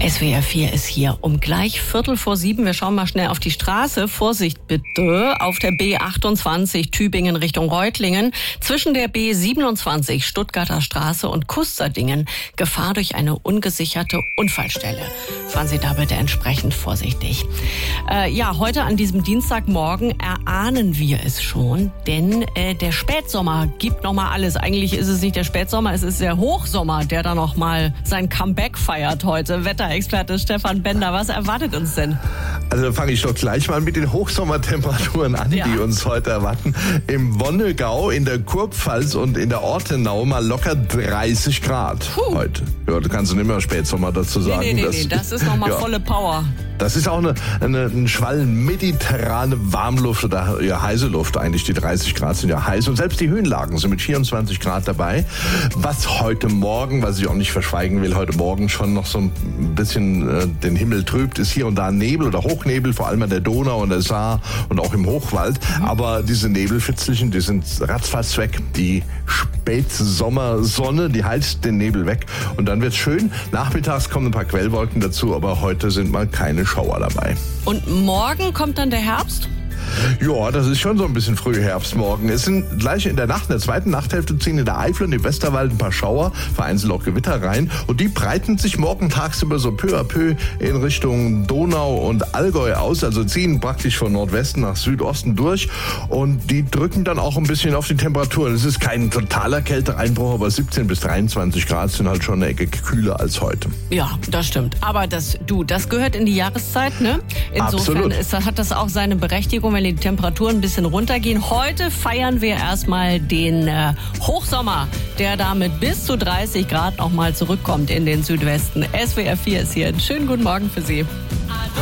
SWR 4 ist hier um gleich 6:15. Wir schauen mal schnell auf die Straße. Vorsicht bitte auf der B28 Tübingen Richtung Reutlingen. Zwischen der B27 Stuttgarter Straße und Kusterdingen Gefahr durch eine ungesicherte Unfallstelle. Fahren Sie da bitte entsprechend vorsichtig. Heute an diesem Dienstagmorgen erahnen wir es schon, denn der Spätsommer gibt nochmal alles. Eigentlich ist es nicht der Spätsommer, es ist der Hochsommer, der da nochmal sein Comeback feiert heute. Wetterexperte Stefan Bender, was erwartet uns denn? Also fange ich doch gleich mal mit den Hochsommertemperaturen an, die uns heute erwarten. Im Wonnegau, in der Kurpfalz und in der Ortenau mal locker 30 Grad heute. Ja, da kannst du nicht mehr Spätsommer dazu sagen. Nee, das ist nochmal volle Power. Das ist auch ein Schwall mediterrane Warmluft oder heiße Luft eigentlich. Die 30 Grad sind ja heiß und selbst die Höhenlagen sind mit 24 Grad dabei. Was heute Morgen, was ich auch nicht verschweigen will, heute Morgen schon noch so ein bisschen den Himmel trübt, ist hier und da Nebel oder Hochnebel, vor allem an der Donau und der Saar und auch im Hochwald. Aber diese Nebelfitzelchen, die sind ratzfatz weg. Die Spätsommersonne, die heizt den Nebel weg und dann wird's schön. Nachmittags kommen ein paar Quellwolken dazu, aber heute sind mal keine Schauer dabei. Und morgen kommt dann der Herbst? Ja, das ist schon so ein bisschen Frühherbst morgen. Es sind gleich in der zweiten Nachthälfte ziehen in der Eifel und im Westerwald ein paar Schauer, vereinzelt auch Gewitter rein. Und die breiten sich morgen tagsüber so peu à peu in Richtung Donau und Allgäu aus. Also ziehen praktisch von Nordwesten nach Südosten durch. Und die drücken dann auch ein bisschen auf die Temperaturen. Es ist kein totaler Kälteeinbruch, aber 17 bis 23 Grad sind halt schon eine Ecke kühler als heute. Ja, das stimmt. Aber das gehört in die Jahreszeit, ne? Insofern hat das auch seine Berechtigung, wenn die Temperaturen ein bisschen runtergehen. Heute feiern wir erstmal den Hochsommer, der damit bis zu 30 Grad nochmal zurückkommt in den Südwesten. SWR 4 ist hier. Einen schönen guten Morgen für Sie.